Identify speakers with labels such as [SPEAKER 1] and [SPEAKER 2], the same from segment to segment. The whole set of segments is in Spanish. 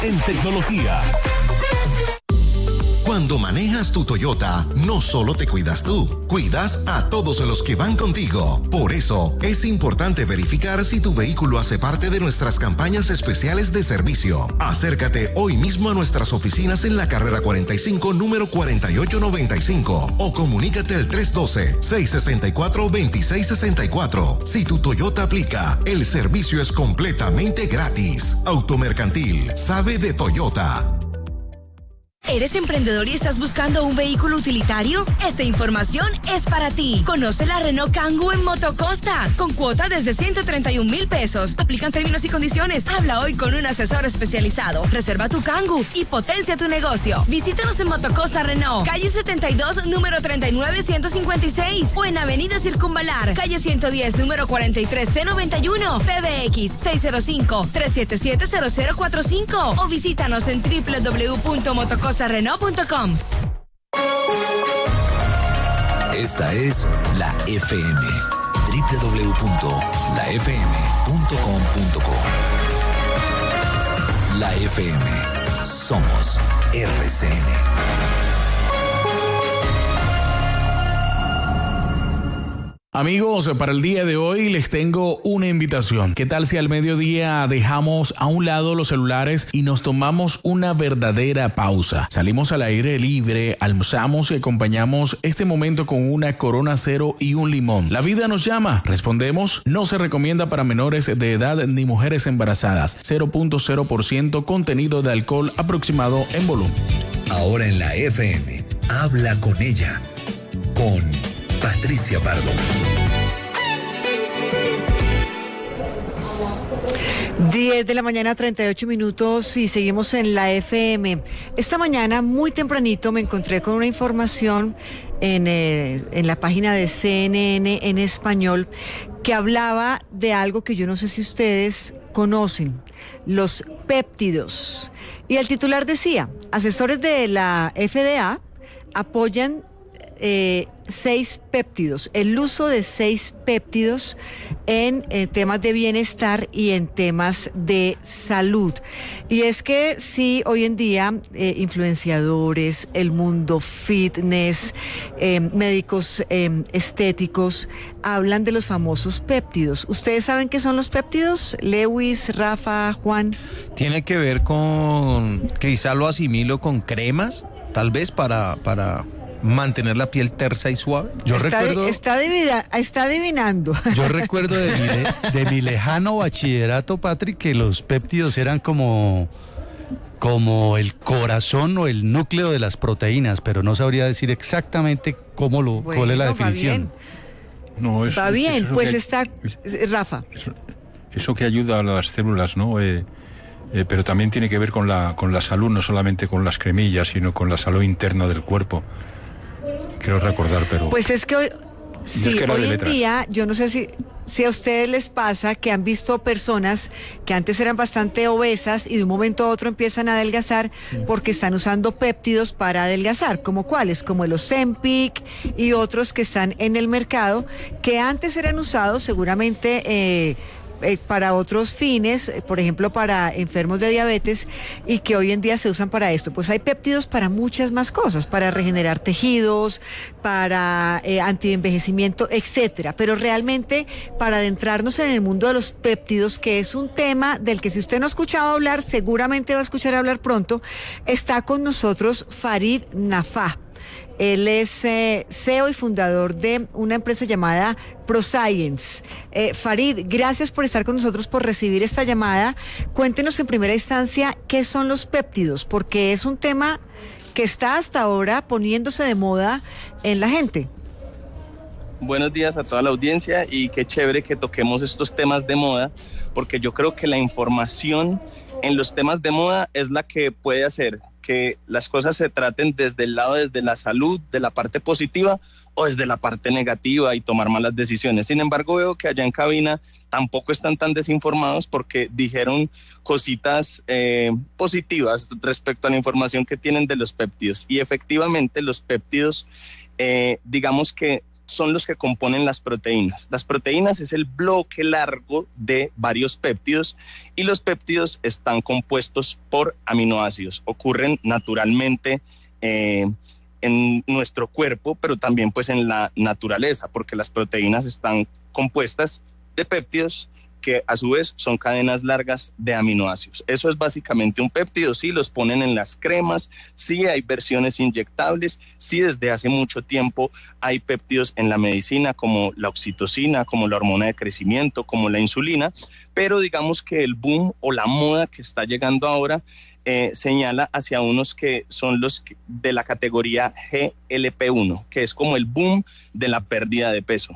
[SPEAKER 1] en tecnología. Cuando manejas tu Toyota, no solo te cuidas tú, cuidas a todos los que van contigo. Por eso, es importante verificar si tu vehículo hace parte de nuestras campañas especiales de servicio. Acércate hoy mismo a nuestras oficinas en la carrera 45, número 4895, o comunícate al 312-664-2664. Si tu Toyota aplica, el servicio es completamente gratis. Automercantil, sabe de Toyota.
[SPEAKER 2] ¿Eres emprendedor y estás buscando un vehículo utilitario? Esta información es para ti. Conoce la Renault Kangoo en Motocosta, con cuota desde 131,000 pesos. Aplican términos y condiciones. Habla hoy con un asesor especializado. Reserva tu Kangoo y potencia tu negocio. Visítanos en Motocosta Renault, calle 72, número 39156, o en Avenida Circunvalar, calle 110, número 43C91, PBX 605-377-0045, o visítanos en www.motocosta.renault.com.
[SPEAKER 3] Esta es la FM, www.lafm.com.co. La FM, somos RCN.
[SPEAKER 4] Amigos, para el día de hoy les tengo una invitación. ¿Qué tal si al mediodía dejamos a un lado los celulares y nos tomamos una verdadera pausa? Salimos al aire libre, almorzamos y acompañamos este momento con una Corona Cero y un limón. ¿La vida nos llama? Respondemos, no se recomienda para menores de edad ni mujeres embarazadas. 0.0% contenido de alcohol aproximado en volumen.
[SPEAKER 3] Ahora en la FM, habla con ella, con Patricia Pardo.
[SPEAKER 5] 10 de la mañana, 38 minutos, y seguimos en la FM. Esta mañana, muy tempranito, me encontré con una información en la página de CNN en español que hablaba de algo que yo no sé si ustedes conocen, los péptidos. Y el titular decía, asesores de la FDA apoyan 6 péptidos, el uso de 6 péptidos en temas de bienestar y en temas de salud. Y es que sí, hoy en día influenciadores, el mundo fitness, médicos estéticos hablan de los famosos péptidos. ¿Ustedes saben qué son los péptidos? Lewis, Rafa, Juan.
[SPEAKER 6] Tiene que ver con, quizá lo asimilo con cremas, tal vez para mantener la piel tersa y suave.
[SPEAKER 5] Está adivinando.
[SPEAKER 7] Yo recuerdo de mi lejano bachillerato, Patrick, que los péptidos eran como el corazón o el núcleo de las proteínas, pero no sabría decir exactamente cuál es la definición.
[SPEAKER 5] Va bien, pues está Rafa.
[SPEAKER 8] Eso que ayuda a las células, ¿no? Pero también tiene que ver con la salud, no solamente con las cremillas, sino con la salud interna del cuerpo. Quiero recordar, pero...
[SPEAKER 5] Pues es que hoy en día, yo no sé si a ustedes les pasa que han visto personas que antes eran bastante obesas y de un momento a otro empiezan a adelgazar porque están usando péptidos para adelgazar, como cuáles, como el Ozempic y otros que están en el mercado, que antes eran usados seguramente para otros fines, por ejemplo para enfermos de diabetes, y que hoy en día se usan para esto. Pues hay péptidos para muchas más cosas, para regenerar tejidos, para antienvejecimiento, etcétera. Pero realmente, para adentrarnos en el mundo de los péptidos, que es un tema del que si usted no ha escuchado hablar, seguramente va a escuchar hablar pronto, está con nosotros Farid Nafaa. Él es CEO y fundador de una empresa llamada ProScience. Farid, gracias por estar con nosotros, por recibir esta llamada. Cuéntenos en primera instancia qué son los péptidos, porque es un tema que está hasta ahora poniéndose de moda en la gente.
[SPEAKER 9] Buenos días a toda la audiencia, y qué chévere que toquemos estos temas de moda, porque yo creo que la información en los temas de moda es la que puede hacer que las cosas se traten desde el lado, desde la salud, de la parte positiva, o desde la parte negativa y tomar malas decisiones. Sin embargo, veo que allá en cabina tampoco están tan desinformados, porque dijeron cositas positivas respecto a la información que tienen de los péptidos. Y efectivamente los péptidos, digamos que son los que componen las proteínas. Las proteínas es el bloque largo de varios péptidos y los péptidos están compuestos por aminoácidos. Ocurren naturalmente en nuestro cuerpo, pero también pues en la naturaleza, porque las proteínas están compuestas de péptidos que a su vez son cadenas largas de aminoácidos. Eso es básicamente un péptido. Sí, los ponen en las cremas, sí hay versiones inyectables, sí desde hace mucho tiempo hay péptidos en la medicina como la oxitocina, como la hormona de crecimiento, como la insulina, pero digamos que el boom o la moda que está llegando ahora señala hacia unos que son los de la categoría GLP-1, que es como el boom de la pérdida de peso.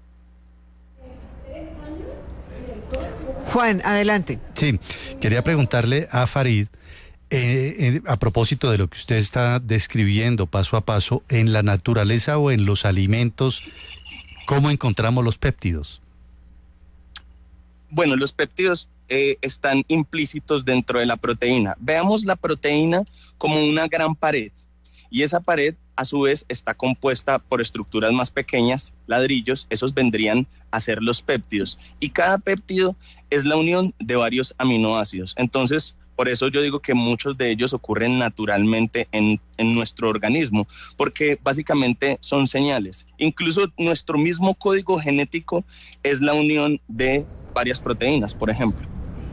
[SPEAKER 5] Juan, adelante.
[SPEAKER 7] Sí, quería preguntarle a Farid, a propósito de lo que usted está describiendo paso a paso, en la naturaleza o en los alimentos, ¿cómo encontramos los péptidos?
[SPEAKER 9] Bueno, los péptidos están implícitos dentro de la proteína. Veamos la proteína como una gran pared, y esa pared a su vez está compuesta por estructuras más pequeñas, ladrillos, esos vendrían a ser los péptidos, y cada péptido es la unión de varios aminoácidos. Entonces, por eso yo digo que muchos de ellos ocurren naturalmente en nuestro organismo, porque básicamente son señales. Incluso nuestro mismo código genético es la unión de varias proteínas, por ejemplo.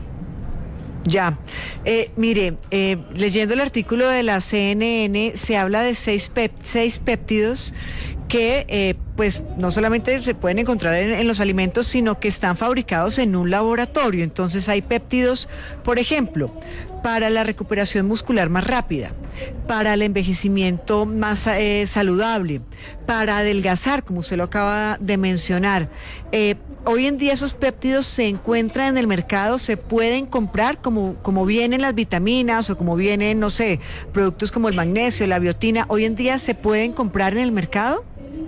[SPEAKER 5] Ya, mire, leyendo el artículo de la CNN, se habla de seis péptidos que pues no solamente se pueden encontrar en los alimentos, sino que están fabricados en un laboratorio. Entonces hay péptidos, por ejemplo, para la recuperación muscular más rápida, para el envejecimiento más saludable, para adelgazar, como usted lo acaba de mencionar. Hoy en día esos péptidos se encuentran en el mercado, se pueden comprar como vienen las vitaminas o como vienen, no sé, productos como el magnesio, la biotina. Hoy en día se pueden comprar en el mercado.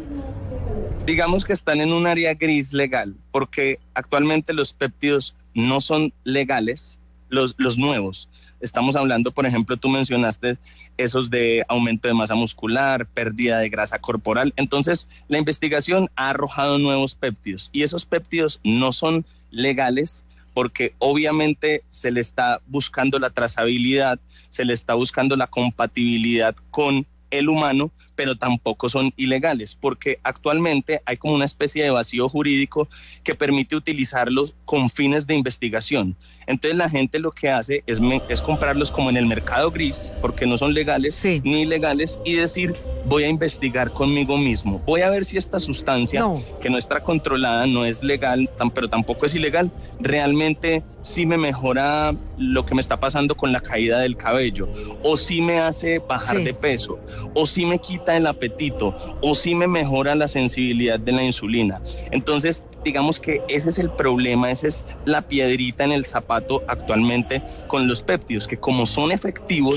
[SPEAKER 9] Digamos que están en un área gris legal, porque actualmente los péptidos no son legales, los nuevos. Estamos hablando, por ejemplo, tú mencionaste esos de aumento de masa muscular, pérdida de grasa corporal. Entonces, la investigación ha arrojado nuevos péptidos y esos péptidos no son legales porque obviamente se le está buscando la trazabilidad, se le está buscando la compatibilidad con el humano, pero tampoco son ilegales, porque actualmente hay como una especie de vacío jurídico que permite utilizarlos con fines de investigación. Entonces la gente lo que hace es comprarlos como en el mercado gris, porque no son legales ni ilegales, y decir, voy a investigar conmigo mismo, voy a ver si esta sustancia que no está controlada, no es legal, pero tampoco es ilegal, realmente sí me mejora lo que me está pasando con la caída del cabello, o sí me hace bajar de peso, o sí me quita el apetito, o sí me mejora la sensibilidad de la insulina. Entonces, digamos que ese es el problema, esa es la piedrita en el zapato actualmente con los péptidos, que como son efectivos,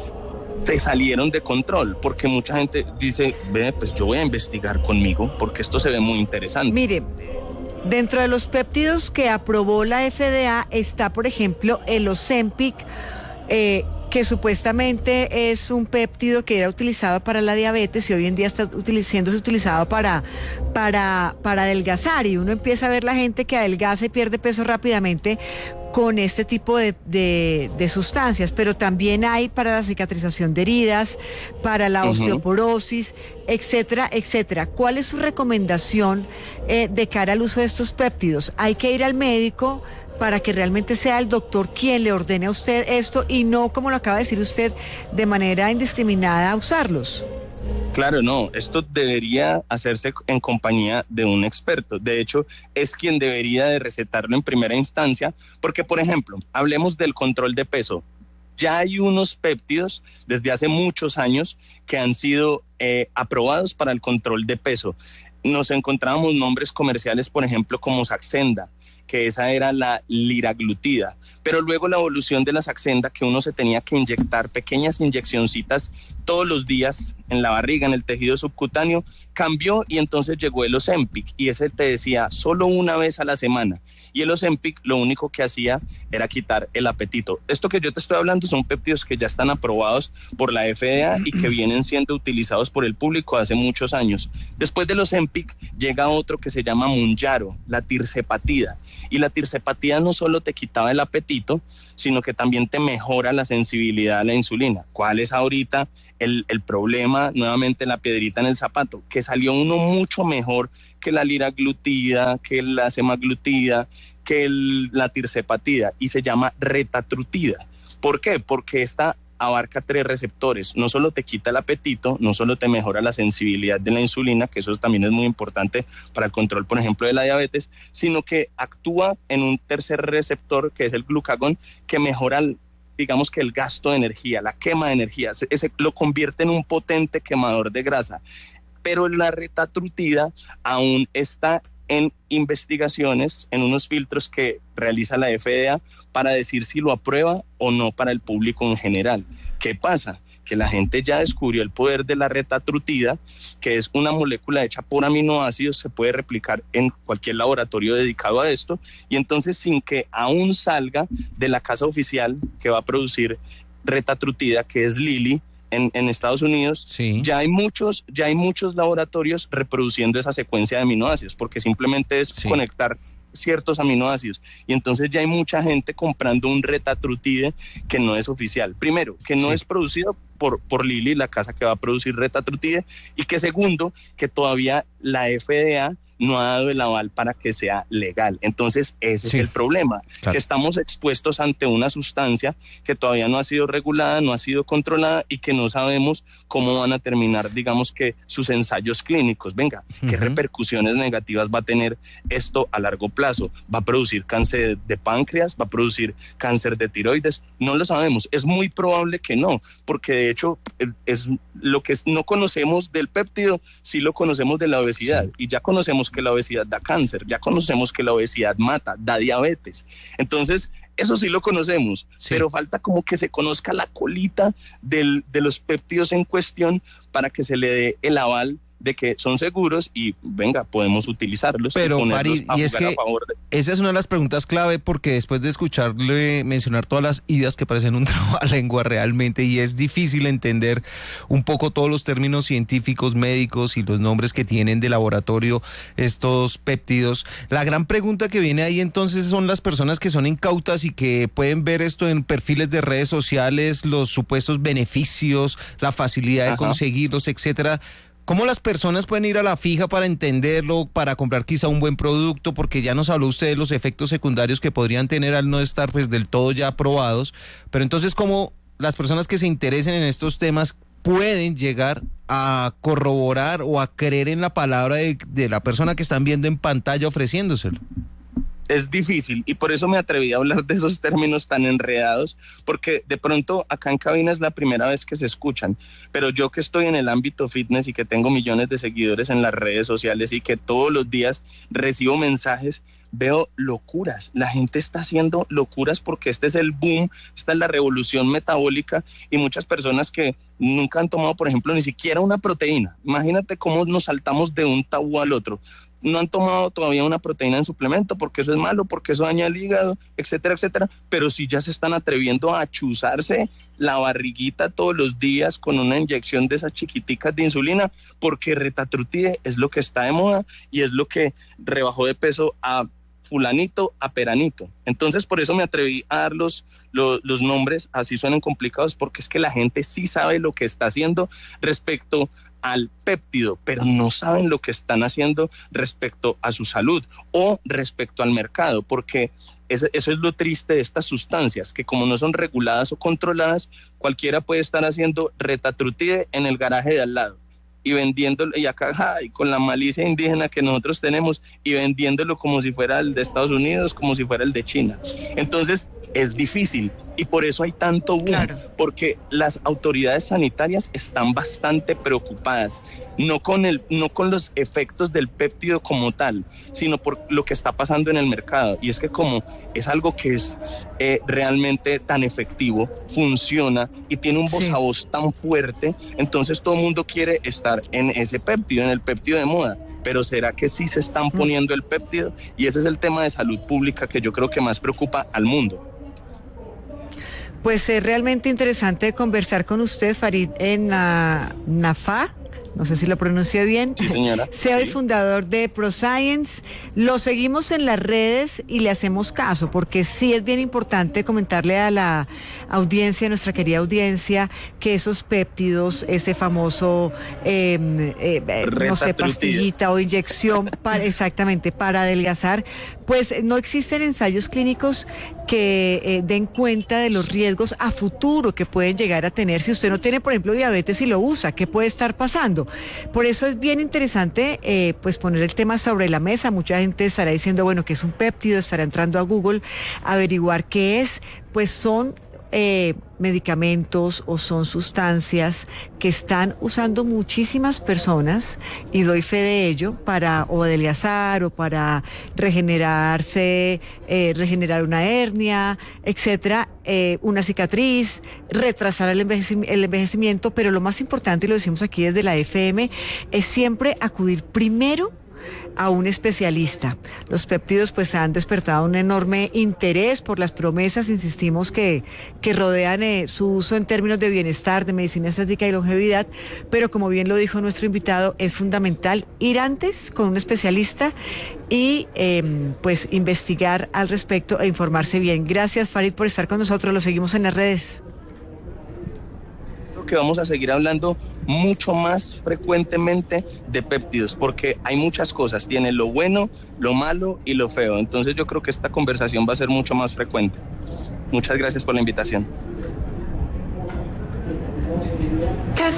[SPEAKER 9] se salieron de control, porque mucha gente dice, pues yo voy a investigar conmigo, porque esto se ve muy interesante.
[SPEAKER 5] Mire, dentro de los péptidos que aprobó la FDA está, por ejemplo, el Ozempic, que supuestamente es un péptido que era utilizado para la diabetes y hoy en día está siendo utilizado para adelgazar, y uno empieza a ver la gente que adelgaza y pierde peso rápidamente con este tipo de sustancias, pero también hay para la cicatrización de heridas, para la osteoporosis, etcétera, etcétera. ¿Cuál es su recomendación de cara al uso de estos péptidos? ¿Hay que ir al médico para que realmente sea el doctor quien le ordene a usted esto y no, como lo acaba de decir usted, de manera indiscriminada usarlos?
[SPEAKER 9] Claro, no, esto debería hacerse en compañía de un experto. De hecho, es quien debería de recetarlo en primera instancia, porque, por ejemplo, hablemos del control de peso. Ya hay unos péptidos desde hace muchos años que han sido aprobados para el control de peso. Nos encontramos nombres comerciales, por ejemplo, como Saxenda, que esa era la liraglutida, pero luego la evolución de la Saxenda, que uno se tenía que inyectar pequeñas inyeccioncitas todos los días en la barriga, en el tejido subcutáneo, cambió y entonces llegó el Ozempic, y ese te decía solo una vez a la semana, y el Ozempic lo único que hacía era quitar el apetito. Esto que yo te estoy hablando son péptidos que ya están aprobados por la FDA y que vienen siendo utilizados por el público hace muchos años. Después del Ozempic llega otro que se llama Mounjaro, la tirzepatida, y la tirzepatida no solo te quitaba el apetito, sino que también te mejora la sensibilidad a la insulina. ¿Cuál es ahorita el problema? Nuevamente la piedrita en el zapato, que salió uno mucho mejor que la liraglutida, que la semaglutida, que la tirzepatida, y se llama retatrutida. ¿Por qué? Porque esta abarca 3 receptores. No solo te quita el apetito, no solo te mejora la sensibilidad de la insulina, que eso también es muy importante para el control, por ejemplo, de la diabetes, sino que actúa en un tercer receptor, que es el glucagón, que mejora digamos que el gasto de energía, la quema de energía, ese lo convierte en un potente quemador de grasa. Pero la retatrutida aún está en investigaciones, en unos filtros que realiza la FDA para decir si lo aprueba o no para el público en general. ¿Qué pasa? Que la gente ya descubrió el poder de la retatrutida, que es una molécula hecha por aminoácidos, se puede replicar en cualquier laboratorio dedicado a esto, y entonces sin que aún salga de la casa oficial que va a producir retatrutida, que es Lilly, en Estados Unidos, sí, ya hay muchos laboratorios reproduciendo esa secuencia de aminoácidos, porque simplemente es conectar ciertos aminoácidos, y entonces ya hay mucha gente comprando un retatrutide que no es oficial. Primero, que no es producido por Lilly, la casa que va a producir retatrutide, y que segundo, que todavía la FDA no ha dado el aval para que sea legal. Entonces ese es el problema, que estamos expuestos ante una sustancia que todavía no ha sido regulada, no ha sido controlada, y que no sabemos cómo van a terminar, digamos que sus ensayos clínicos. Venga, ¿qué repercusiones negativas va a tener esto a largo plazo? ¿Va a producir cáncer de páncreas? ¿Va a producir cáncer de tiroides? No lo sabemos. Es muy probable que no, porque de hecho es lo que no conocemos del péptido, sí lo conocemos de la obesidad, y ya conocemos que la obesidad da cáncer, ya conocemos que la obesidad mata, da diabetes. Entonces, eso sí lo conocemos, pero falta como que se conozca la colita de los péptidos en cuestión para que se le dé el aval de que son seguros y venga, podemos utilizarlos.
[SPEAKER 6] Pero Farid, y es que esa es una de las preguntas clave, porque después de escucharle mencionar todas las ideas que parecen un trabalengua realmente, y es difícil entender un poco todos los términos científicos, médicos y los nombres que tienen de laboratorio estos péptidos, la gran pregunta que viene ahí entonces son las personas que son incautas y que pueden ver esto en perfiles de redes sociales, los supuestos beneficios, la facilidad de conseguirlos, etcétera. ¿Cómo las personas pueden ir a la fija para entenderlo, para comprar quizá un buen producto? Porque ya nos habló usted de los efectos secundarios que podrían tener al no estar pues del todo ya aprobados. Pero entonces, ¿cómo las personas que se interesen en estos temas pueden llegar a corroborar o a creer en la palabra de la persona que están viendo en pantalla ofreciéndoselo?
[SPEAKER 9] Es difícil, y por eso me atreví a hablar de esos términos tan enredados, porque de pronto acá en cabina es la primera vez que se escuchan, pero yo que estoy en el ámbito fitness y que tengo millones de seguidores en las redes sociales y que todos los días recibo mensajes, veo locuras. La gente está haciendo locuras porque este es el boom, esta es la revolución metabólica, y muchas personas que nunca han tomado, por ejemplo, ni siquiera una proteína. Imagínate cómo nos saltamos de un tabú al otro. No han tomado todavía una proteína en suplemento porque eso es malo, porque eso daña el hígado, etcétera, etcétera, pero sí ya se están atreviendo a chuzarse la barriguita todos los días con una inyección de esas chiquiticas de insulina, porque retatrutide es lo que está de moda y es lo que rebajó de peso a fulanito, a peranito. Entonces por eso me atreví a dar los nombres, así suenan complicados, porque es que la gente sí sabe lo que está haciendo respecto al péptido, pero no saben lo que están haciendo respecto a su salud o respecto al mercado, porque eso es lo triste de estas sustancias, que como no son reguladas o controladas, cualquiera puede estar haciendo retatrutide en el garaje de al lado y vendiéndolo, y acá y con la malicia indígena que nosotros tenemos, y vendiéndolo como si fuera el de Estados Unidos, como si fuera el de China. Entonces es difícil, Y por eso hay tanto boom, porque las autoridades sanitarias están bastante preocupadas, no con los efectos del péptido como tal, sino por lo que está pasando en el mercado. Y es que como es algo que es realmente tan efectivo, funciona y tiene un voz a voz tan fuerte, entonces todo el mundo quiere estar en ese péptido, en el péptido de moda. Pero ¿será que sí se están poniendo el péptido? Y ese es el tema de salud pública que yo creo que más preocupa al mundo.
[SPEAKER 5] Pues es realmente interesante conversar con usted, Farid Nafaa. No sé si lo pronuncio bien.
[SPEAKER 9] Sí, señora.
[SPEAKER 5] CEO y fundador de ProScience. Lo seguimos en las redes y le hacemos caso, porque sí es bien importante comentarle a la audiencia, nuestra querida audiencia, que esos péptidos, ese famoso, no sé, pastillita o inyección, exactamente, para adelgazar, pues no existen ensayos clínicos que den cuenta de los riesgos a futuro que pueden llegar a tener. Si usted no tiene, por ejemplo, diabetes y lo usa, ¿qué puede estar pasando? Por eso es bien interesante pues poner el tema sobre la mesa. Mucha gente estará diciendo, bueno, que es un péptido, estará entrando a Google a averiguar qué es. Pues son medicamentos o son sustancias que están usando muchísimas personas, y doy fe de ello, para o adelgazar o para regenerarse, regenerar una hernia, etcétera, una cicatriz, retrasar el envejecimiento, pero lo más importante, y lo decimos aquí desde la FM, es siempre acudir primero a un especialista. Los péptidos pues han despertado un enorme interés por las promesas, insistimos, que rodean su uso en términos de bienestar, de medicina estética y longevidad, pero como bien lo dijo nuestro invitado, es fundamental ir antes con un especialista y pues investigar al respecto e informarse bien. Gracias, Farid, por estar con nosotros. Lo seguimos en las redes.
[SPEAKER 9] Que vamos a seguir hablando mucho más frecuentemente de péptidos, porque hay muchas cosas, tiene lo bueno, lo malo y lo feo. Entonces yo creo que esta conversación va a ser mucho más frecuente. Muchas gracias por la invitación.